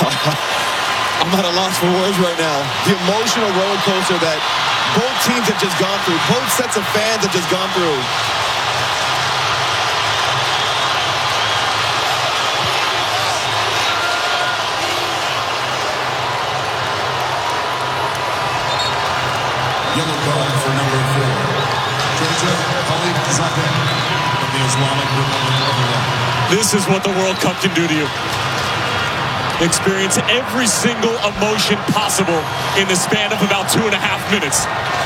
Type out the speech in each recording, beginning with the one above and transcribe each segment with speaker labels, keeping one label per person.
Speaker 1: I'm at a loss for words right now. The emotional roller coaster that both teams have just gone through. Both sets of fans have just gone through.
Speaker 2: Yellow card for number 4. Georgia Khalid-Zadeh from the Islamic Republic of Iran.
Speaker 3: This is what the World Cup can do to you. Experience every single emotion possible in the span of about 2.5 minutes.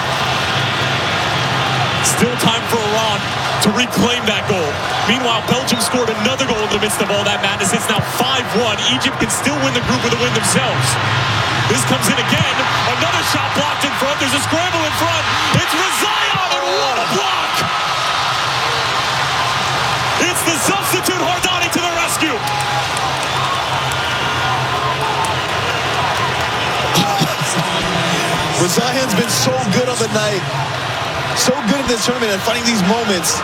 Speaker 3: Still time for Iran to reclaim that goal. Meanwhile, Belgium scored another goal in the midst of all that madness. It's now 5-1. Egypt can still win the group with a win themselves. This comes in again. Another shot blocked in front. There's a scramble in front. It's Rezaian, and what a block! It's the substitute Hardani to the rescue.
Speaker 1: Rezaian's been so good on the night. So good in this tournament at finding these moments.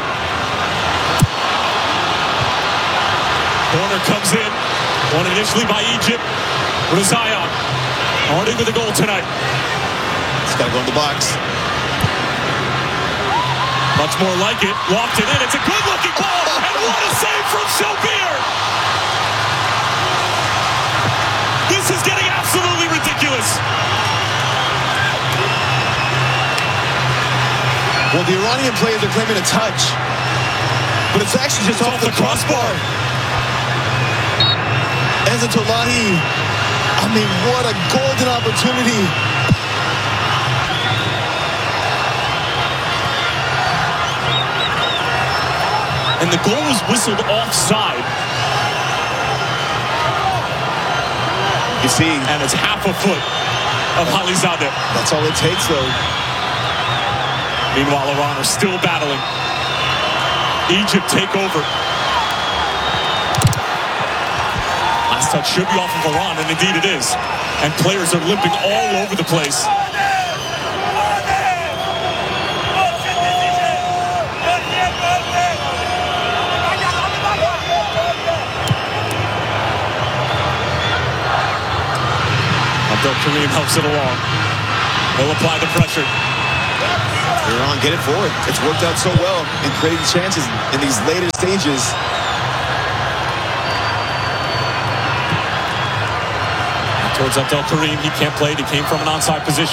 Speaker 3: Corner comes in. Won initially by Egypt. Rezaian. Harding with a goal tonight.
Speaker 1: He's got to go in the box.
Speaker 3: Much more like it. Walked it in. It's a good-looking ball. And what a save from Shobir. This is getting absolutely ridiculous.
Speaker 1: Well, the Iranian players are claiming a touch. But it's actually just off the crossbar. Ezatolahi. I mean, what a golden opportunity.
Speaker 3: And the goal was whistled offside.
Speaker 1: You see.
Speaker 3: And it's half a foot of Khalizadeh.
Speaker 1: That's all it takes, though.
Speaker 3: Meanwhile, Iran are still battling. Egypt take over. Last touch should be off of Iran, and indeed it is. And players are limping all over the place. Abdel-Karim helps it along. He'll apply the pressure.
Speaker 1: Iran, get it forward. It's worked out so well in creating chances in these later stages.
Speaker 3: Towards Abdel-Karim, he can't play it. He came from an offside position.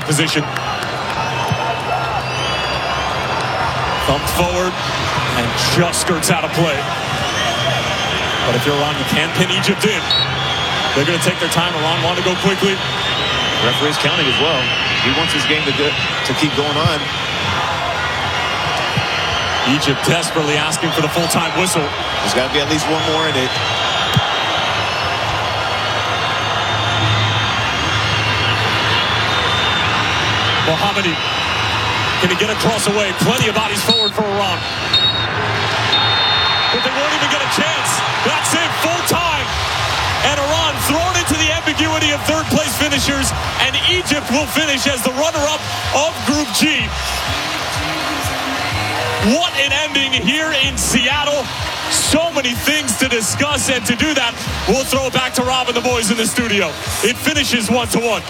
Speaker 3: Thumped forward and just skirts out of play. But if you're Iran, you can pin Egypt in. They're going to take their time. Iran want to go quickly.
Speaker 1: The referee's counting as well. He wants his game to keep going on.
Speaker 3: Egypt desperately asking for the full-time whistle.
Speaker 1: There's got to be at least one more in it.
Speaker 3: Mohammadi, can he get a cross away? Plenty of bodies forward for Iran. But they won't even get a chance. That's it, full time. And Iran thrown into the ambiguity of third-place finishers, and Egypt will finish as the runner-up of Group G. What an ending here in Seattle. So many things to discuss, and to do that, we'll throw it back to Rob and the boys in the studio. It finishes 1-1.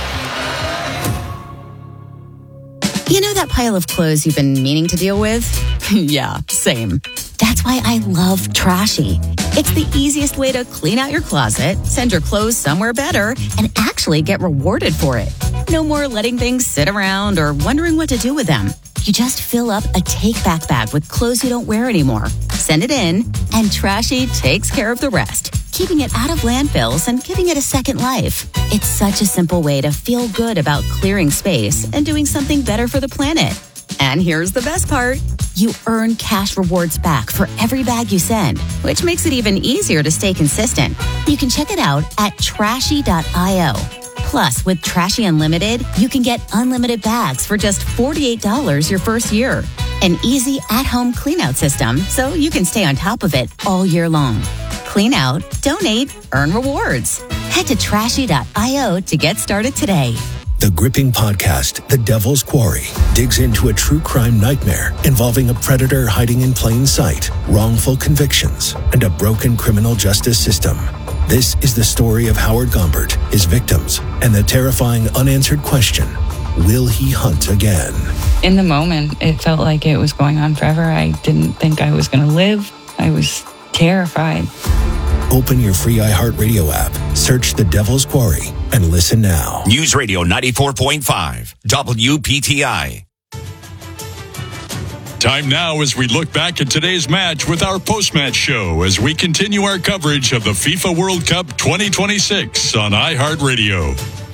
Speaker 4: You know that pile of clothes you've been meaning to deal with? Yeah, same. That's why I love Trashy. It's the easiest way to clean out your closet, send your clothes somewhere better, and actually get rewarded for it. No more letting things sit around or wondering what to do with them. You just fill up a take-back bag with clothes you don't wear anymore. Send it in, and Trashy takes care of the rest, keeping it out of landfills and giving it a second life. It's such a simple way to feel good about clearing space and doing something better for the planet. And here's the best part. You earn cash rewards back for every bag you send, which makes it even easier to stay consistent. You can check it out at trashy.io. Plus, with Trashy Unlimited, you can get unlimited bags for just $48 your first year. An easy at-home clean-out system so you can stay on top of it all year long. Clean out, donate, earn rewards. Head to trashy.io to get started today.
Speaker 5: The gripping podcast, The Devil's Quarry, digs into a true crime nightmare involving a predator hiding in plain sight, wrongful convictions, and a broken criminal justice system. This is the story of Howard Gombert, his victims, and the terrifying unanswered question, will he hunt again?
Speaker 6: In the moment, it felt like it was going on forever. I didn't think I was going to live. I was terrified.
Speaker 5: Open your free iHeartRadio app, search The Devil's Quarry, and listen now.
Speaker 7: News Radio 94.5, WPTI.
Speaker 8: Time now as we look back at today's match with our post-match show as we continue our coverage of the FIFA World Cup 2026 on iHeartRadio.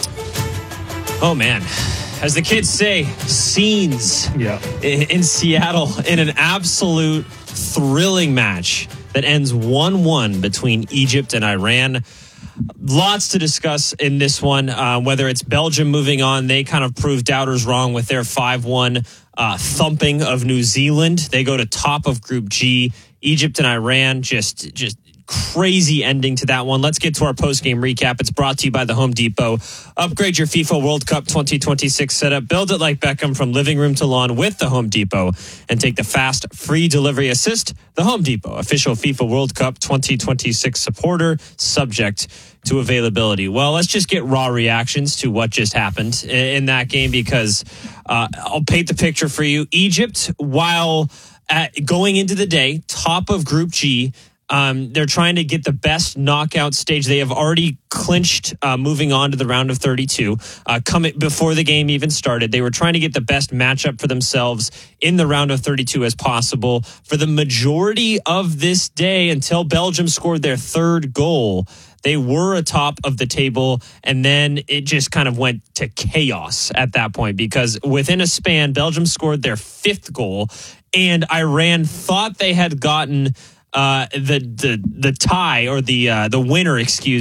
Speaker 9: Oh, man. As the kids say, scenes in Seattle in an absolute thrilling match that ends 1-1 between Egypt and Iran. Lots to discuss in this one, whether it's Belgium moving on. They kind of proved doubters wrong with their 5-1 thumping of New Zealand. They go to top of Group G. Egypt and Iran, just crazy ending to that one. Let's get to our post-game recap. It's brought to you by the Home Depot. Upgrade your FIFA World Cup 2026 setup. Build it like Beckham from living room to lawn with the Home Depot and take the fast, free delivery assist. The Home Depot, official FIFA World Cup 2026 supporter, subject to availability. Well, let's just get raw reactions to what just happened in that game because I'll paint the picture for you. Egypt, while going into the day, top of Group G, they're trying to get the best knockout stage. They have already clinched moving on to the round of 32. Before the game even started, they were trying to get the best matchup for themselves in the round of 32 as possible. For the majority of this day, until Belgium scored their third goal, they were atop of the table, and then it just kind of went to chaos at that point because within a span, Belgium scored their fifth goal, and Iran thought they had gotten the tie or the winner,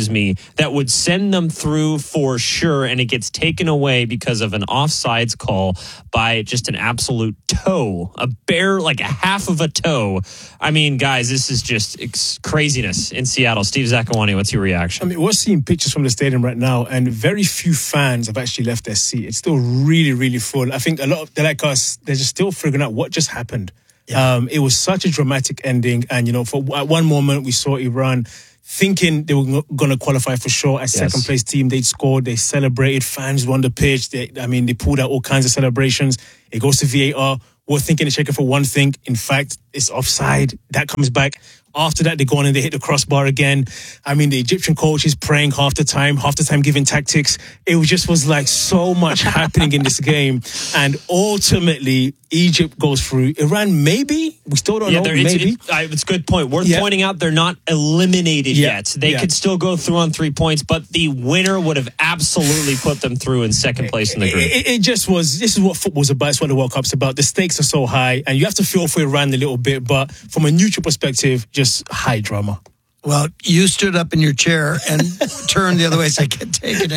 Speaker 9: that would send them through for sure, and it gets taken away because of an offsides call by just an absolute toe, like a half of a toe. I mean, guys, this is just craziness in Seattle. Steve Zakawani, what's your reaction?
Speaker 10: I mean, we're seeing pictures from the stadium right now, and very few fans have actually left their seat. It's still really, really full. I think a lot of, they're like us, they're just still figuring out what just happened. Yeah. It was such a dramatic ending. And, at one moment we saw Iran thinking they were going to qualify for sure as second place team. They'd scored, they celebrated, fans were on the pitch. They pulled out all kinds of celebrations. It goes to VAR. We're thinking they're checking for one thing. In fact, it's offside. That comes back. After that, they go on and they hit the crossbar again. I mean, the Egyptian coach is praying half the time giving tactics. It was like so much happening in this game. And ultimately, Egypt goes through. Iran, maybe? We still don't know. Maybe.
Speaker 9: It's a good point. Worth pointing out, they're not eliminated yet. They could still go through on 3 points, but the winner would have absolutely put them through in second place in the group.
Speaker 10: It just was. This is what football's about. It's what the World Cup's about. The stakes are so high, and you have to feel for Iran a little bit, but from a neutral perspective, just high drama.
Speaker 11: Well, you stood up in your chair and turned the other way, so I can't take it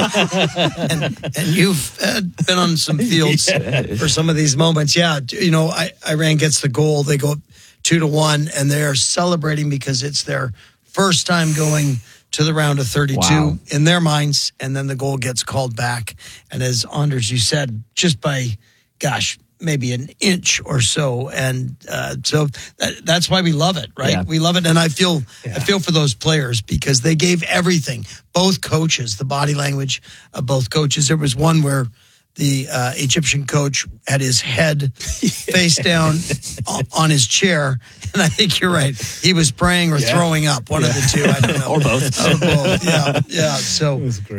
Speaker 11: anymore. and you've been on some fields for some of these moments. Yeah, Iran gets the goal. They go 2-1, and they're celebrating because it's their first time going to the round of 32 in their minds, and then the goal gets called back. And as Anders, you said, just by, maybe an inch or so, and so that's why we love it, right? We love it, and I feel for those players because they gave everything. Both coaches, the body language of both coaches. There was one where the Egyptian coach had his head face down on his chair, and I think you're right. He was praying or throwing up, one of the two. I don't know,
Speaker 9: or both.
Speaker 11: Yeah. So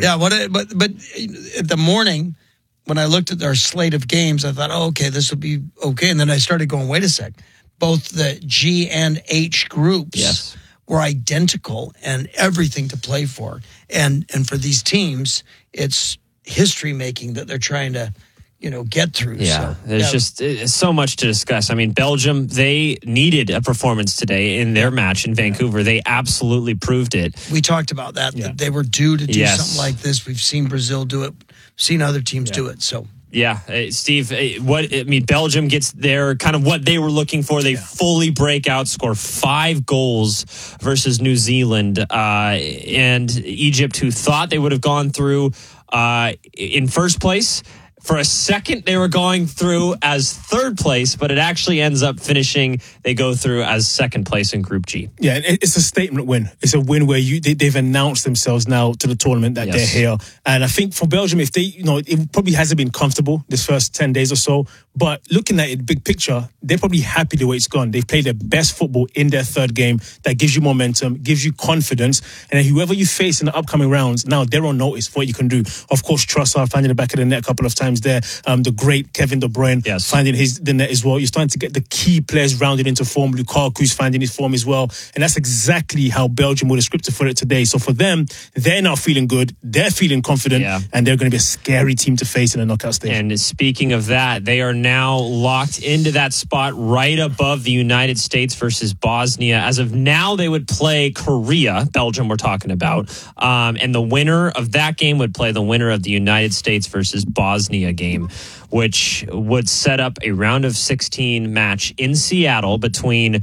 Speaker 11: but at the morning, when I looked at our slate of games, I thought, okay, this will be okay. And then I started going, wait a sec. Both the G and H groups were identical and everything to play for. And for these teams, it's history making that they're trying to, get through.
Speaker 9: There's just so much to discuss. I mean, Belgium, they needed a performance today in their match in Vancouver. They absolutely proved it.
Speaker 11: We talked about that they were due to do something like this. We've seen Brazil do it. Seen other teams do it. So
Speaker 9: Steve, Belgium gets their kind of what they were looking for. They fully break out, score 5 goals versus New Zealand, and Egypt, who thought they would have gone through, in first place. For a second, they were going through as third place, but it actually ends up finishing. They go through as second place in Group G.
Speaker 10: Yeah, it's a statement win. It's a win where they've announced themselves now to the tournament that they're here. And I think for Belgium, if they, it probably hasn't been comfortable this first 10 days or so. But looking at it, big picture, they're probably happy the way it's gone. They've played their best football in their third game. That gives you momentum, gives you confidence. And then whoever you face in the upcoming rounds, now they're on notice for what you can do. Of course, Trossard finding the back of the net a couple of times there. The great Kevin De Bruyne finding the net as well. You're starting to get the key players rounded into form. Lukaku's finding his form as well. And that's exactly how Belgium would have scripted for it today. So for them, they're now feeling good. They're feeling confident. And they're going to be a scary team to face in the knockout stage.
Speaker 9: And speaking of that, they are now locked into that spot right above the United States versus Bosnia. As of now, they would play Korea, Belgium we're talking about. And the winner of that game would play the winner of the United States versus Bosnia game, which would set up a round of 16 match in Seattle between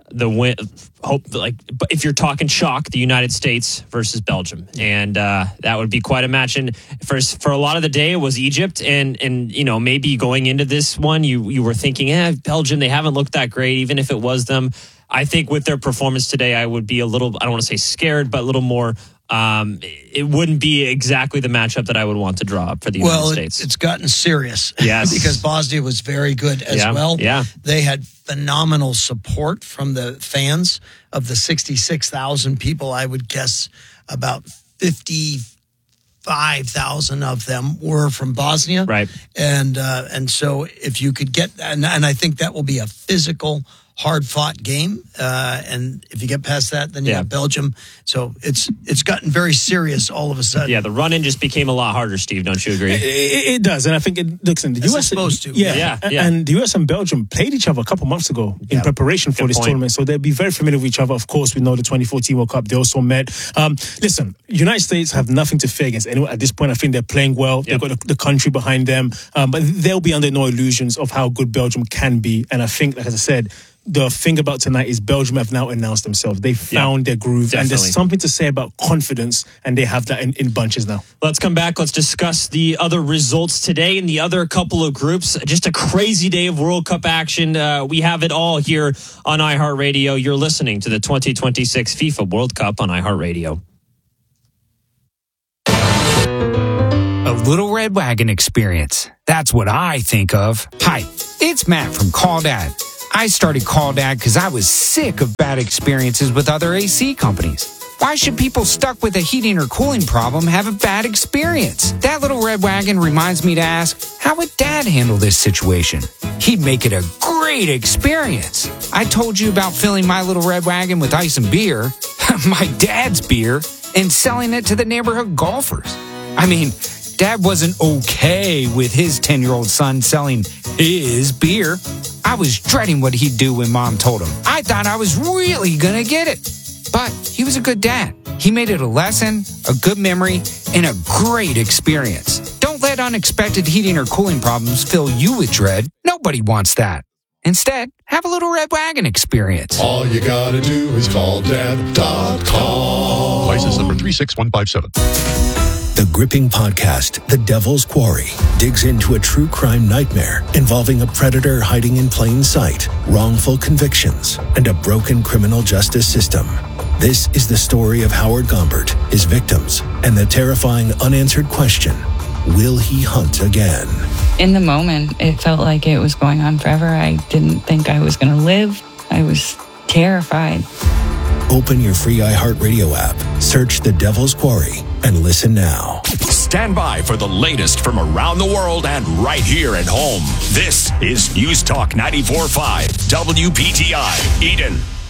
Speaker 9: if you're talking chalk, the United States versus Belgium. And that would be quite a match. And for a lot of the day, it was Egypt. And maybe going into this one, you were thinking, Belgium, they haven't looked that great, even if it was them. I think with their performance today, I would be a little, I don't want to say scared, but a little more. It wouldn't be exactly the matchup that I would want to draw up for the United States.
Speaker 11: It's gotten serious.
Speaker 9: Yes.
Speaker 11: Because Bosnia was very good as well.
Speaker 9: Yeah.
Speaker 11: They had phenomenal support from the fans. Of the 66,000 people, I would guess about 55,000 of them were from Bosnia.
Speaker 9: Right.
Speaker 11: And so if you could get, and I think that will be a physical, hard-fought game, and if you get past that, then you have Belgium. So it's gotten very serious all of a sudden.
Speaker 9: Yeah, the run-in just became a lot harder, Steve. Don't you agree?
Speaker 10: It does, and I think the US
Speaker 11: is supposed to.
Speaker 10: Yeah. And the US and Belgium played each other a couple months ago in preparation for this tournament, so they'll be very familiar with each other. Of course, we know the 2014 World Cup. They also met. Listen, United States have nothing to fear against anyone at this point. I think they're playing well. They've got the country behind them, but they'll be under no illusions of how good Belgium can be. And I think, like I said, the thing about tonight is Belgium have now announced themselves. They found their groove. Definitely. And there's something to say about confidence, and they have that in bunches now.
Speaker 9: Let's come back. Let's discuss the other results today in the other couple of groups. Just a crazy day of World Cup action. We have it all here on iHeartRadio. You're listening to the 2026 FIFA World Cup on iHeartRadio.
Speaker 12: A Little Red Wagon experience. That's what I think of. Hi, it's Matt from Call Dad. I started Call Dad because I was sick of bad experiences with other AC companies. Why should people stuck with a heating or cooling problem have a bad experience? That Little Red Wagon reminds me to ask, how would Dad handle this situation? He'd make it a great experience. I told you about filling my Little Red Wagon with ice and beer, my dad's beer, and selling it to the neighborhood golfers. I mean, Dad wasn't okay with his 10-year-old son selling his beer. I was dreading what he'd do when Mom told him. I thought I was really going to get it. But he was a good dad. He made it a lesson, a good memory, and a great experience. Don't let unexpected heating or cooling problems fill you with dread. Nobody wants that. Instead, have a Little Red Wagon experience.
Speaker 2: All you gotta do is call dad.com.
Speaker 8: License number 36157.
Speaker 5: The gripping podcast, The Devil's Quarry, digs into a true crime nightmare involving a predator hiding in plain sight, wrongful convictions, and a broken criminal justice system. This is the story of Howard Gombert, his victims, and the terrifying unanswered question, will he hunt again?
Speaker 6: In the moment, it felt like it was going on forever. I didn't think I was going to live. I was terrified.
Speaker 5: Open your free iHeartRadio app, search The Devil's Quarry, and listen now.
Speaker 7: Stand by for the latest from around the world and right here at home. This is News Talk 94.5 WPTI, Eden.